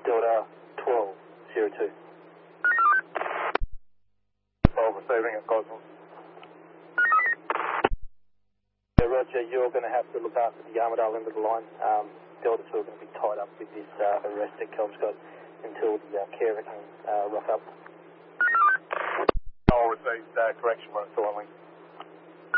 Delta 1202. 12 receiving at Goswell. Yeah, Roger, you're going to have to look after the Armidale end of the line. Delta 2 are going to be tied up with this arrest at Kelmscott until the carer can rock up. I'll receive correction when it's all on link.